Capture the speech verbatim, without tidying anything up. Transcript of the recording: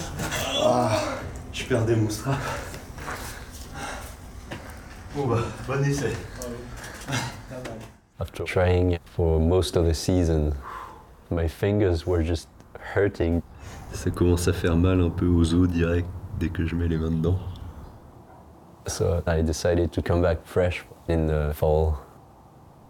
Ah, je perds des moussras. Bon bah, bon essai. After trying for most of the season, my fingers were just hurting. Ça commence à faire mal un peu aux os direct dès que je mets les mains dedans. So I decided to come back fresh in the fall.